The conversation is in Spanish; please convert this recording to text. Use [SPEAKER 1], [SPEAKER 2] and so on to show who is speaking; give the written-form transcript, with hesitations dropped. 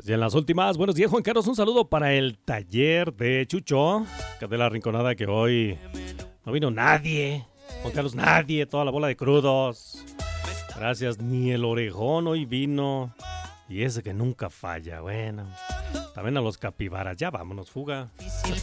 [SPEAKER 1] Y en las últimas, buenos días, Juan Carlos. Un saludo para el taller de Chucho, que de la rinconada que hoy no vino nadie. Juan Carlos, nadie, toda la bola de crudos. Gracias, ni el orejón hoy vino. Y ese que nunca falla, bueno. También a los capibaras, ya vámonos, fuga.